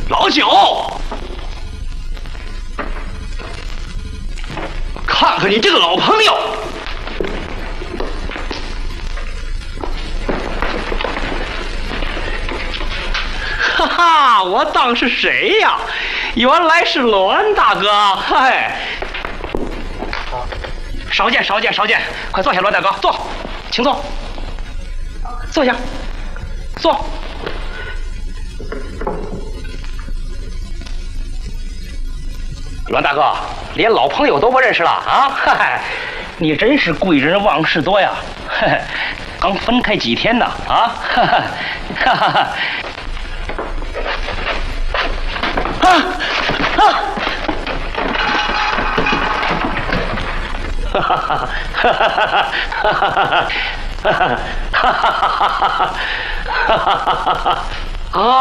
老九，看看你这个老朋友。 哈哈，我当是谁呀？原来是栾大哥，嗨！少见，快坐下，栾大哥，坐，请坐，坐下，坐。栾大哥，连老朋友都不认识了啊？嗨，你真是贵人忘事多呀！嘿，刚分开几天呢？啊？哈哈，哈哈。 啊！哈哈哈哈哈哈哈哈哈哈哈哈哈哈哈哈哈！啊！